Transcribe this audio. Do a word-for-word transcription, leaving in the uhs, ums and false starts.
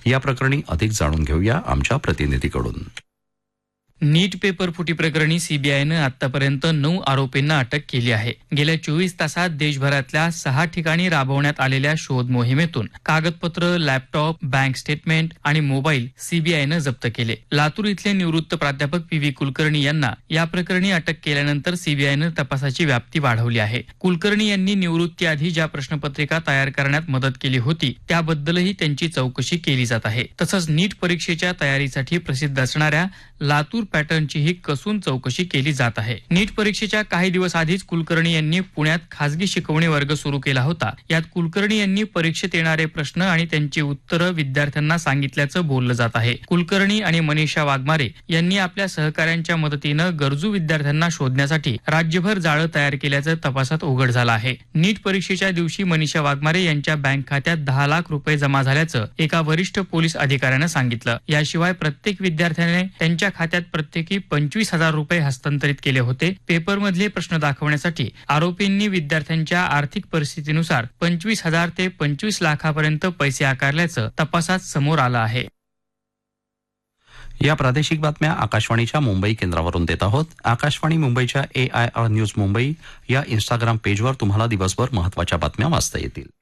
या प्रकरणी अधिक जाणून घेऊया आमच्या प्रतिनिधीकडून. नीट पेपर फुटी प्रकरणी सीबीआयनं आतापर्यंत नऊ आरोपींना अटक केली आहे. गेल्या चोवीस तासात देशभरातल्या सहा ठिकाणी राबवण्यात आलेल्या शोध मोहिमेतून कागदपत्र, लॅपटॉप, बँक स्टेटमेंट आणि मोबाईल सीबीआयनं जप्त केले. लातूर इथले निवृत्त प्राध्यापक पी व्ही कुलकर्णी यांना या प्रकरणी अटक केल्यानंतर सीबीआयनं तपासाची व्याप्ती वाढवली आहे. कुलकर्णी यांनी निवृत्तीआधी ज्या प्रश्नपत्रिका तयार करण्यात मदत केली होती त्याबद्दलही त्यांची चौकशी केली जात आहे. तसंच नीट परीक्षेच्या तयारीसाठी प्रसिद्ध असणाऱ्या लातूर पॅटर्नचीही कसून चौकशी केली जात आहे. नीट परीक्षेच्या काही दिवस आधीच कुलकर्णी यांनी पुण्यात खासगी शिकवणी वर्ग सुरू केला होता. यात कुलकर्णी यांनी परीक्षेत येणारे प्रश्न आणि त्यांची उत्तरं विद्यार्थ्यांना सांगितल्याचं बोललं जात आहे. कुलकर्णी आणि मनीषा वाघमारे यांनी आपल्या सहकाऱ्यांच्या मदतीनं गरजू विद्यार्थ्यांना शोधण्यासाठी राज्यभर जाळं तयार केल्याचं तपासात उघड झालं आहे. नीट परीक्षेच्या दिवशी मनीषा वाघमारे यांच्या बँक खात्यात दहा लाख रुपये जमा झाल्याचं एका वरिष्ठ पोलीस अधिकाऱ्यानं सांगितलं. याशिवाय प्रत्येक विद्यार्थ्याने त्यांच्या खात्यात प्रत्येकी पंचवीस हजार रुपये हस्तांतरित केले होते. पेपरमधले प्रश्न दाखवण्यासाठी आरोपींनी विद्यार्थ्यांच्या आर्थिक परिस्थितीनुसार पंचवीस हजार ते पंचवीस लाखापर्यंत पैसे आकारल्याचं तपासात समोर आलं आहे. या प्रादेशिक बातम्या आकाशवाणीच्या मुंबई केंद्रावरून देत आहोत. आकाशवाणी मुंबईच्या ए आय आर न्यूज मुंबई या इंस्टाग्राम पेजवर तुम्हाला दिवसभर महत्त्वाच्या बातम्या वाचता येतील.